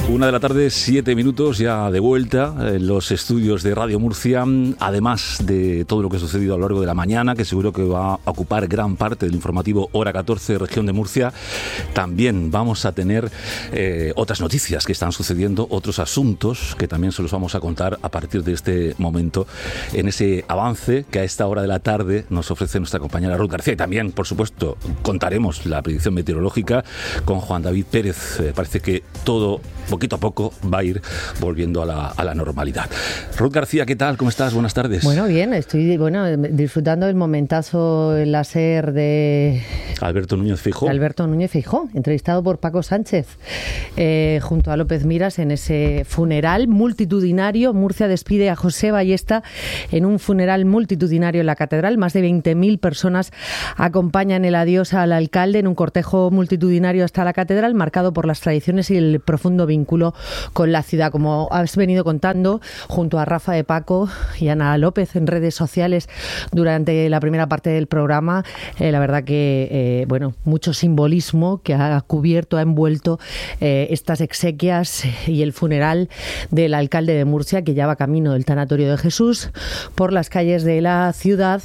1:07 PM, ya de vuelta en los estudios de Radio Murcia, además de todo lo que ha sucedido a lo largo de la mañana, que seguro que va a ocupar gran parte del informativo Hora 14 Región de Murcia. También vamos a tener otras noticias que están sucediendo, otros asuntos que también se los vamos a contar a partir de este momento en ese avance que a esta hora de la tarde nos ofrece nuestra compañera Ruth García. Y también, por supuesto, contaremos la predicción meteorológica con Juan David Pérez. Parece que todo poquito a poco va a ir volviendo a la normalidad. Ruth García, ¿qué tal? ¿Cómo estás? Buenas tardes. Bueno, bien, estoy disfrutando del momentazo en la SER de Alberto Núñez Feijóo, entrevistado por Paco Sánchez junto a López Miras en ese funeral multitudinario. Murcia despide a José Ballesta en un funeral multitudinario en la catedral. Más de 20.000 personas acompañan el adiós al alcalde en un cortejo multitudinario hasta la catedral, marcado por las tradiciones y el profundo vínculo con la ciudad. Como has venido contando junto a Rafa de Paco y Ana López en redes sociales durante la primera parte del programa, la verdad que mucho simbolismo que ha cubierto, ha envuelto estas exequias y el funeral del alcalde de Murcia, que ya va camino del Tanatorio de Jesús por las calles de la ciudad,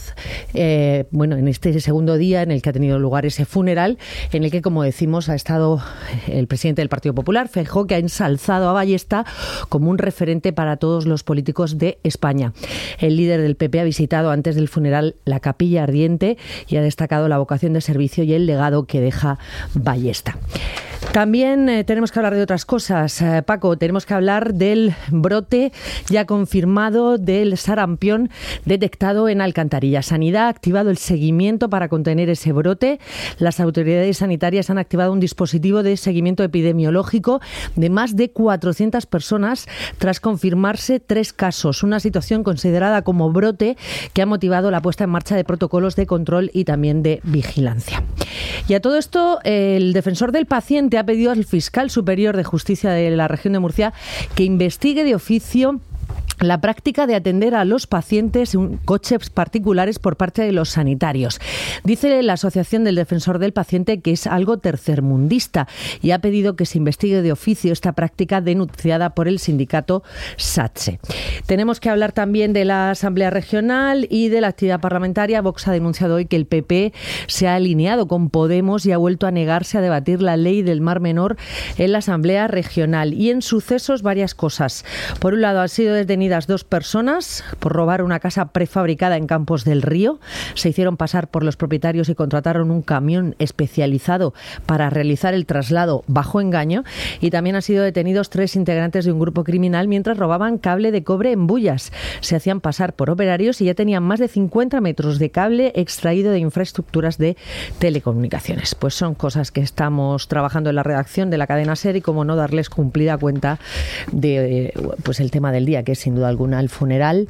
en este segundo día en el que ha tenido lugar ese funeral, en el que, como decimos, ha estado el presidente del Partido Popular, Feijóo, que ha ensalzado a Ballesta como un referente para todos los políticos de España. El líder del PP ha visitado antes del funeral la Capilla Ardiente y ha destacado la vocación de servicio y el legado que deja Ballesta. También tenemos que hablar de otras cosas. Paco, tenemos que hablar del brote ya confirmado del sarampión detectado en Alcantarilla. Sanidad ha activado el seguimiento para contener ese brote. Las autoridades sanitarias han activado un dispositivo de seguimiento epidemiológico de más de 400 personas tras confirmarse 3 casos. Una situación considerada como brote que ha motivado la puesta en marcha de protocolos de control y también de vigilancia. Y a todo esto, el defensor del paciente ha pedido al fiscal superior de justicia de la región de Murcia que investigue de oficio la práctica de atender a los pacientes en coches particulares por parte de los sanitarios. Dice la Asociación del Defensor del Paciente que es algo tercermundista y ha pedido que se investigue de oficio esta práctica denunciada por el sindicato SATSE. Tenemos que hablar también de la Asamblea Regional y de la actividad parlamentaria. Vox ha denunciado hoy que el PP se ha alineado con Podemos y ha vuelto a negarse a debatir la ley del Mar Menor en la Asamblea Regional. Y en sucesos, varias cosas. Por un lado, han sido detenidas 2 personas por robar una casa prefabricada en Campos del Río. Se hicieron pasar por los propietarios y contrataron un camión especializado para realizar el traslado bajo engaño. Y también han sido detenidos 3 integrantes de un grupo criminal mientras robaban cable de cobre en Bullas. Se hacían pasar por operarios y ya tenían más de 50 metros de cable extraído de infraestructuras de telecomunicaciones. Pues son cosas que estamos trabajando en la redacción de la cadena SER y cómo no darles cumplida cuenta de el tema del día, que es sin duda alguna el funeral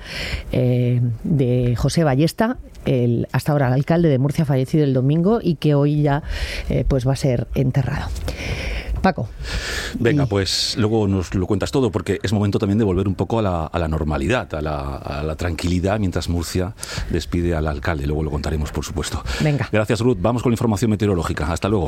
de José Ballesta, hasta ahora el alcalde de Murcia, fallecido el domingo y que hoy ya va a ser enterrado. Paco. Venga, pues luego nos lo cuentas todo, porque es momento también de volver un poco a la normalidad, a la tranquilidad, mientras Murcia despide al alcalde. Luego lo contaremos, por supuesto. Venga. Gracias, Ruth. Vamos con la información meteorológica. Hasta luego.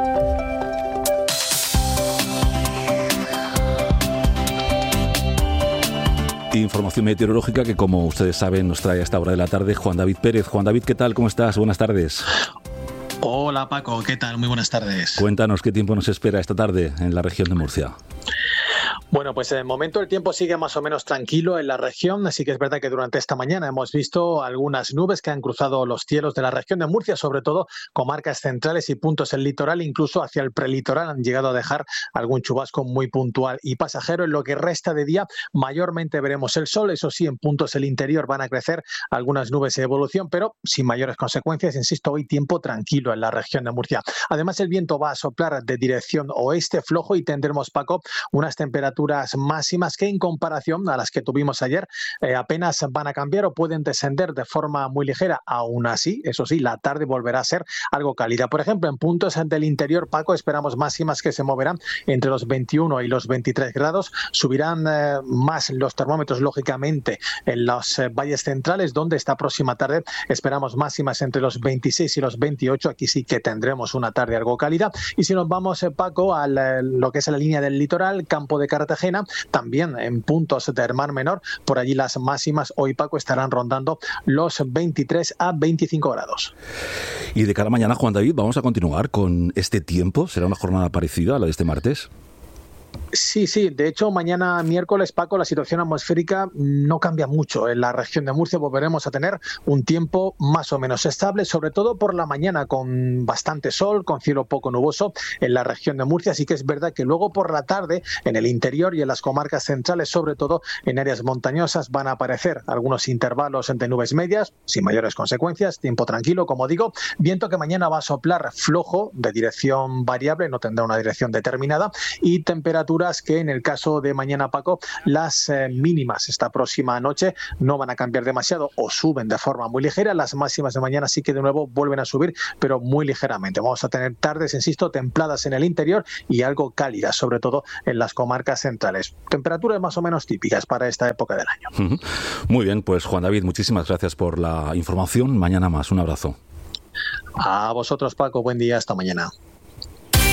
Información meteorológica que, como ustedes saben, nos trae a esta hora de la tarde Juan David Pérez. Juan David, ¿qué tal? ¿Cómo estás? Buenas tardes. Hola Paco, ¿qué tal? Muy buenas tardes. Cuéntanos qué tiempo nos espera esta tarde en la región de Murcia. Bueno, pues en el momento el tiempo sigue más o menos tranquilo en la región, así que es verdad que durante esta mañana hemos visto algunas nubes que han cruzado los cielos de la región de Murcia, sobre todo comarcas centrales y puntos del litoral, incluso hacia el prelitoral han llegado a dejar algún chubasco muy puntual y pasajero. En lo que resta de día mayormente veremos el sol, eso sí, en puntos del interior van a crecer algunas nubes de evolución, pero sin mayores consecuencias. Insisto, hoy tiempo tranquilo en la región de Murcia. Además, el viento va a soplar de dirección oeste flojo y tendremos, Paco, unas temperaturas temperaturas máximas que en comparación a las que tuvimos ayer apenas van a cambiar o pueden descender de forma muy ligera. Aún así, eso sí, la tarde volverá a ser algo cálida. Por ejemplo, en puntos del interior, Paco, esperamos máximas que se moverán entre los 21 y los 23 grados. Subirán más los termómetros, lógicamente, en los valles centrales, donde esta próxima tarde esperamos máximas entre los 26 y los 28. Aquí sí que tendremos una tarde algo cálida. Y si nos vamos, Paco, a lo que es la línea del litoral, Campo de Cartagena, también en puntos del Mar Menor, por allí las máximas hoy, Paco, estarán rondando los 23 a 25 grados. Y de cara a mañana, Juan David, vamos a continuar con este tiempo. ¿Será una jornada parecida a la de este martes? Sí. De hecho, mañana miércoles, Paco, la situación atmosférica no cambia mucho. En la región de Murcia volveremos a tener un tiempo más o menos estable, sobre todo por la mañana, con bastante sol, con cielo poco nuboso en la región de Murcia. Así que es verdad que luego por la tarde, en el interior y en las comarcas centrales, sobre todo en áreas montañosas, van a aparecer algunos intervalos entre nubes medias, sin mayores consecuencias, tiempo tranquilo, como digo. Viento que mañana va a soplar flojo, de dirección variable, no tendrá una dirección determinada, y temperaturas que en el caso de mañana, Paco, las mínimas esta próxima noche no van a cambiar demasiado o suben de forma muy ligera. Las máximas de mañana sí que de nuevo vuelven a subir, pero muy ligeramente. Vamos a tener tardes, insisto, templadas en el interior y algo cálidas, sobre todo en las comarcas centrales. Temperaturas más o menos típicas para esta época del año. Muy bien, pues Juan David, muchísimas gracias por la información. Mañana más. Un abrazo. A vosotros, Paco. Buen día. Hasta mañana.